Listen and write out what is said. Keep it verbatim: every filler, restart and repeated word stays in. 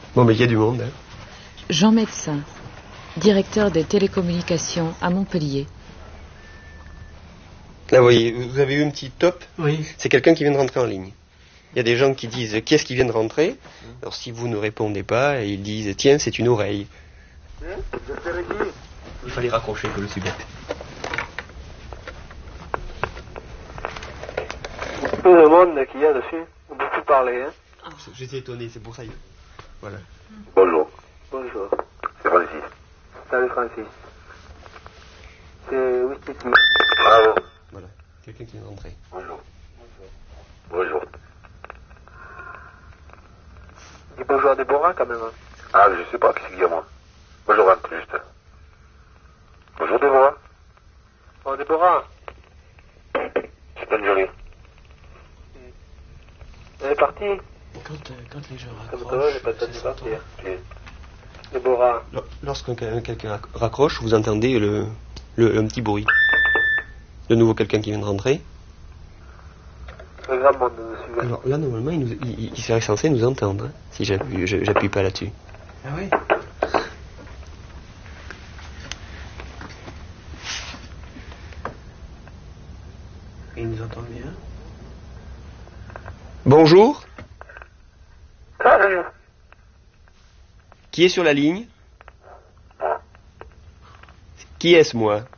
Bon, mais il y a du monde. Hein. Jean Médecin, directeur des télécommunications à Montpellier. Là, vous voyez, vous avez eu un petit top. Oui. C'est quelqu'un qui vient de rentrer en ligne. Il y a des gens qui disent, qui est-ce qui vient de rentrer? Alors, si vous ne répondez pas, ils disent, tiens, c'est une oreille. Il fallait raccrocher, que je suis bête. Peu de monde qu'il y a dessus. On peut plus parler, hein. J'étais étonné, c'est pour ça. Voilà. Bonjour. Bonjour. C'est Francis. Salut Francis. C'est Wistiti. Bravo. Voilà. Quelqu'un qui vient de rentrer. Bonjour. Bonjour. Dis bonjour à Déborah quand même. Hein. Ah, je sais pas qui c'est qui est moi. Moi je rentre juste. Bonjour Déborah. Oh Déborah. C'est pas une jolie. Elle est partie. Quand, euh, quand les gens Comme raccrochent, ça, j'ai pas le temps de c'est partir. Puis, Déborah. Lorsqu'un quelqu'un raccroche, vous entendez le, le, un petit bruit. De nouveau quelqu'un qui vient de rentrer. Le grand monde dessus. Alors là, normalement, il, nous, il, il serait censé nous entendre, hein, si j'appuie, je- j'appuie pas là-dessus. Ah oui. Il nous entend bien. Bonjour, Salut. qui est sur la ligne? Qui est-ce, moi?